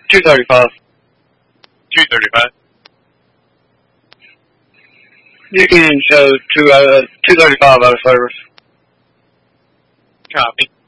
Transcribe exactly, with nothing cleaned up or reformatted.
two thirty-five. two thirty-five. You can show two, uh, two thirty-five out of service. Copy.